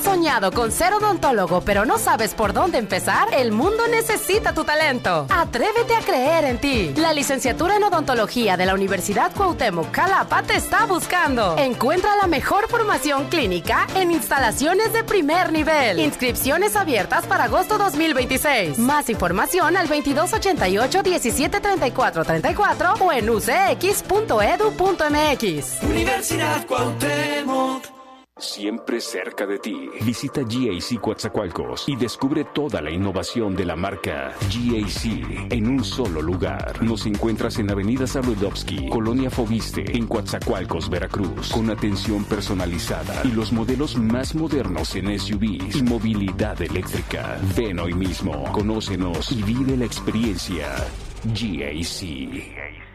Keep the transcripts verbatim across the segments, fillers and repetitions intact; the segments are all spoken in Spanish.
soñado con ser odontólogo, pero no sabes por dónde empezar? El mundo necesita tu talento. Atrévete a creer en ti. La licenciatura en odontología de la Universidad Cuauhtémoc Xalapa te está buscando. Encuentra la mejor formación clínica en instalaciones de primer nivel. Inscripciones abiertas para agosto dos mil veintiséis. Más información al veintidós ochenta y ocho, diecisiete treinta y cuatro treinta y cuatro o en u c x punto e d u punto m x. Universidad Cuauhtémoc. Siempre cerca de ti. Visita G A C Coatzacoalcos y descubre toda la innovación de la marca G A C en un solo lugar. Nos encuentras en Avenida Sabludovsky, Colonia Fobiste, en Coatzacoalcos, Veracruz, con atención personalizada y los modelos más modernos en S U Vs y movilidad eléctrica. Ven hoy mismo, conócenos y vive la experiencia G A C.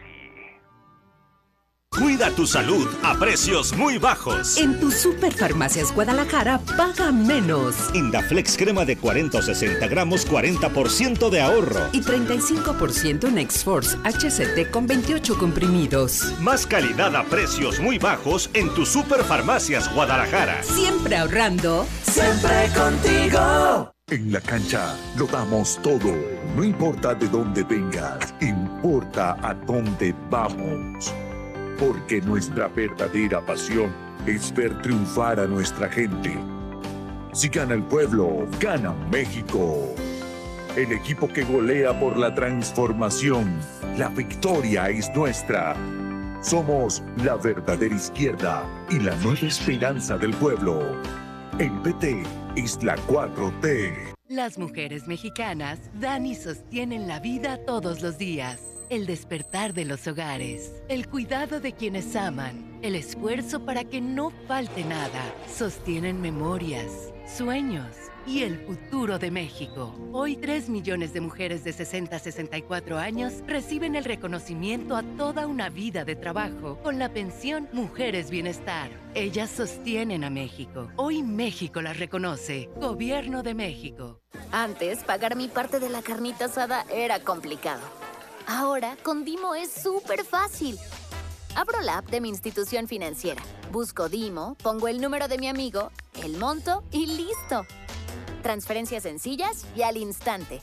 Cuida tu salud a precios muy bajos. En tu Superfarmacias Guadalajara, paga menos. Indaflex crema de cuarenta o sesenta gramos, cuarenta por ciento de ahorro. Y treinta y cinco por ciento en X-Force H C T con veintiocho comprimidos. Más calidad a precios muy bajos en tu Superfarmacias Guadalajara. Siempre ahorrando. Siempre contigo. En la cancha lo damos todo. No importa de dónde vengas, importa a dónde vamos. Porque nuestra verdadera pasión es ver triunfar a nuestra gente. Si gana el pueblo, gana México. El equipo que golea por la transformación. La victoria es nuestra. Somos la verdadera izquierda y la nueva esperanza del pueblo. El P T es la cuatro T. Las mujeres mexicanas dan y sostienen la vida todos los días. El despertar de los hogares, el cuidado de quienes aman, el esfuerzo para que no falte nada, sostienen memorias, sueños y el futuro de México. Hoy tres millones de mujeres de sesenta a sesenta y cuatro años reciben el reconocimiento a toda una vida de trabajo con la pensión Mujeres Bienestar. Ellas sostienen a México. Hoy México las reconoce. Gobierno de México. Antes, pagar mi parte de la carnita asada era complicado. Ahora, con Dimo es súper fácil. Abro la app de mi institución financiera, busco Dimo, pongo el número de mi amigo, el monto y listo. Transferencias sencillas y al instante.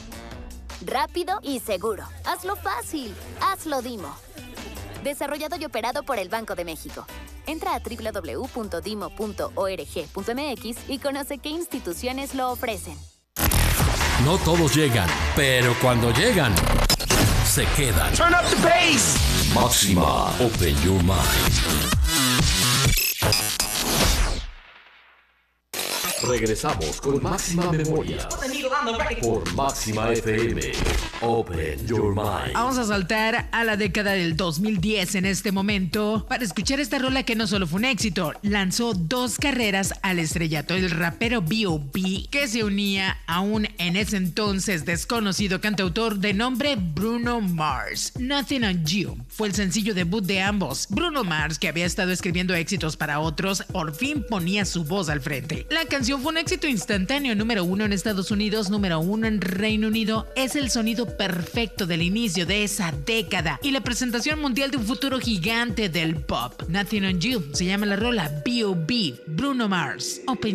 Rápido y seguro. Hazlo fácil. Hazlo Dimo. Desarrollado y operado por el Banco de México. Entra a doble u doble u doble u punto dimo punto org punto m x y conoce qué instituciones lo ofrecen. No todos llegan, pero cuando llegan, se quedan. Turn up the bass. Máxima, open your mind. Regresamos con Máxima Memoria por Máxima F M. Open your mind. Vamos a saltar a la década del dos mil diez en este momento para escuchar esta rola que no solo fue un éxito, lanzó dos carreras al estrellato. El rapero B O B, que se unía a un en ese entonces desconocido cantautor de nombre Bruno Mars. Nothing on You fue el sencillo debut de ambos. Bruno Mars, que había estado escribiendo éxitos para otros, por fin ponía su voz al frente. La canción fue un éxito instantáneo, número uno en Estados Unidos, número uno en Reino Unido. Es el sonido perfecto del inicio de esa década y la presentación mundial de un futuro gigante del pop. Nothing on You se llama la rola. B O B, Bruno Mars. Open